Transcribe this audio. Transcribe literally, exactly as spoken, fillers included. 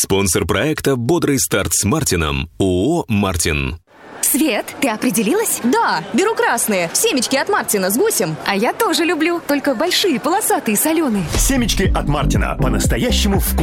Спонсор проекта «Бодрый старт с Мартином» ООО «Мартин». Свет, ты определилась? Да, беру красные. Семечки от Мартина с гусем. А я тоже люблю, только большие, полосатые, соленые. Семечки от Мартина. По-настоящему вкусные.